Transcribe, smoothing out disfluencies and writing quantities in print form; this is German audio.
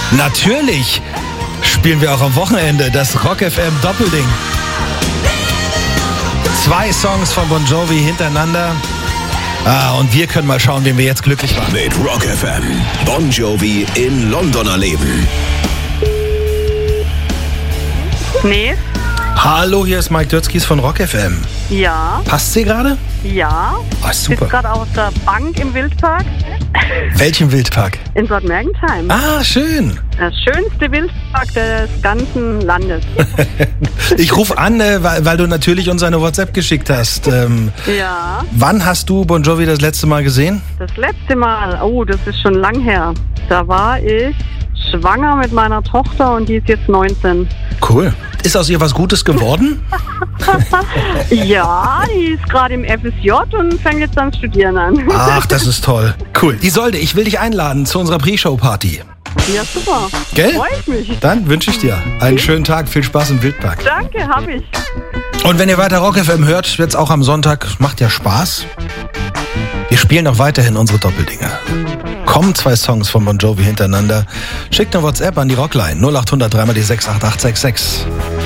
Natürlich spielen wir auch am Wochenende das Rock FM Doppelding. 2 Songs von Bon Jovi hintereinander. Und wir können mal schauen, wen wir jetzt glücklich machen. Mit Rock FM. Bon Jovi in London erleben. Nee. Hallo, hier ist Mike Dötzkis von Rock FM. Ja. Passt sie gerade? Ja. Oh, Ich super. sitze gerade auf der Bank im Wildpark Welchen Wildpark? in Bad Mergentheim. Ah, schön. Der schönste Wildpark des ganzen Landes. Ich rufe an, weil du natürlich uns eine WhatsApp geschickt hast. Ja. Wann hast du Bon Jovi das letzte Mal gesehen? Das letzte Mal, das ist schon lang her. Da war ich schwanger mit meiner Tochter und die ist jetzt 19. Cool. Ist aus ihr was Gutes geworden? Ja, die ist gerade im FSJ und fängt jetzt an Studieren an. Ach, das ist toll. Cool. Isolde, ich will dich einladen zu unserer Pre-Show-Party. Ja, super. Gell? Freue ich mich. Dann wünsche ich dir einen schönen Tag, viel Spaß im Wildpark. Danke, hab ich. Und wenn ihr weiter Rock FM hört, jetzt auch am Sonntag, macht ja Spaß. Wir spielen auch weiterhin unsere Doppeldinger. Kommen 2 Songs von Bon Jovi hintereinander. Schickt eine WhatsApp an die Rockline 0800 3x die 68866.